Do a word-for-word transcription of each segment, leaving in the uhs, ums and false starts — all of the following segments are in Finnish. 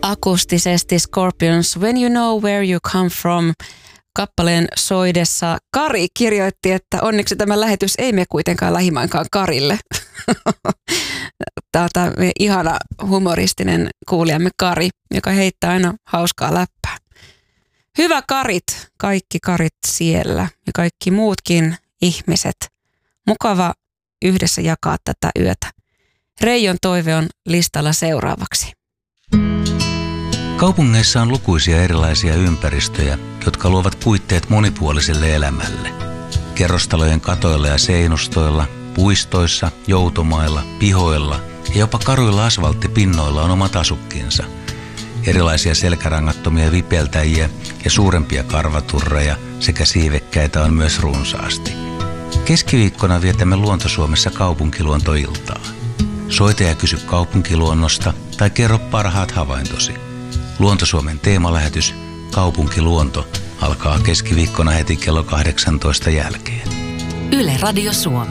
akustisesti Scorpions When You Know Where You Come From kappaleen soidessa. Kari kirjoitti, että onneksi tämä lähetys ei mene kuitenkaan lähimainkaan Karille. Tämä on ihana humoristinen kuulijamme Kari, joka heittää aina hauskaa läppää. Hyvä Karit, kaikki Karit siellä ja kaikki muutkin ihmiset. Mukava yhdessä jakaa tätä yötä. Reijon toive on listalla seuraavaksi. Kaupungeissa on lukuisia erilaisia ympäristöjä, jotka luovat puitteet monipuoliselle elämälle. Kerrostalojen katoilla ja seinustoilla, puistoissa, joutomailla, pihoilla ja jopa karuilla asfalttipinnoilla on omat asukkinsa. Erilaisia selkärangattomia vipeltäjiä ja suurempia karvaturreja sekä siivekkäitä on myös runsaasti. Keskiviikkona vietämme Luonto-Suomessa kaupunkiluontoiltaa. Soita ja kysy kaupunkiluonnosta tai kerro parhaat havaintosi. Luonto-Suomen teemalähetys Kaupunkiluonto alkaa keskiviikkona heti kello kahdeksantoista jälkeen. Yle Radio Suomi.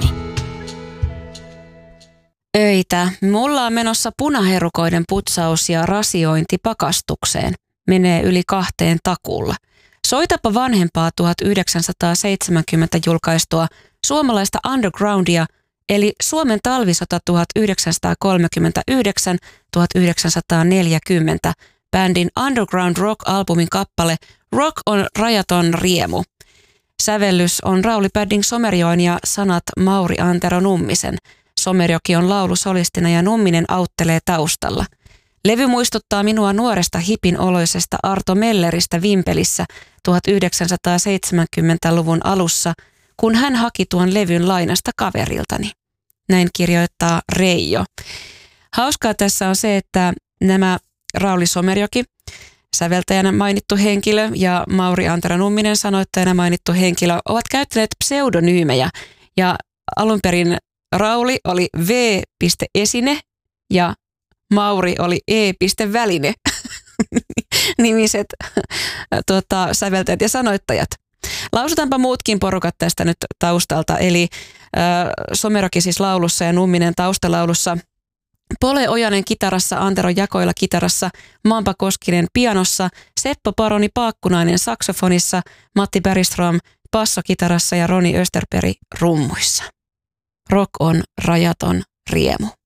Öitä. Mulla on menossa punaherukoiden putsaus ja rasiointi pakastukseen. Menee yli kahteen takulla. Soitapa vanhempaa tuhatyhdeksänsataaseitsemänkymmentä julkaistua suomalaista undergroundia, eli Suomen talvisota tuhatyhdeksänsataakolmekymmentäyhdeksän tuhatyhdeksänsataaneljäkymmentä, bändin Underground Rock-albumin kappale Rock on rajaton riemu. Sävellys on Rauli Padding Somerjoen ja sanat Mauri Antero Nummisen. Somerjoki on laulusolistina ja Numminen auttelee taustalla. Levy muistuttaa minua nuoresta hipin oloisesta Arto Melleristä Vimpelissä tuhatyhdeksänsataaseitsemänkymmentäluvun alussa, kun hän haki tuon levyn lainasta kaveriltani. Näin kirjoittaa Reijo. Hauskaa tässä on se, että nämä Rauli Somerjoki, säveltäjänä mainittu henkilö, ja Mauri Antero Numminen, sanoittajana mainittu henkilö, ovat käyttäneet pseudonyymejä. Ja alun perin Rauli oli V.Esine ja Mauri oli E.Väline. Nimiset tuota, säveltäjät ja sanoittajat. Lausutaanpa muutkin porukat tästä nyt taustalta, eli äh, Somerjoki siis laulussa ja Numminen taustalaulussa. Pole Ojanen kitarassa, Antero Jakoila kitarassa, Mampa Koskinen pianossa, Seppo Paroni Paakkunainen saksofonissa, Matti Bergström bassokitarassa ja Roni Österberg rummuissa. Rock on rajaton riemu.